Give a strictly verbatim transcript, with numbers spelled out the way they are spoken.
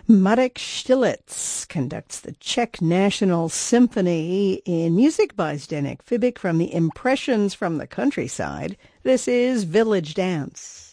Marek Stillitz conducts the Czech National Symphony in music by Zdeněk Fibik from the Impressions from the Countryside. This is Village Dance.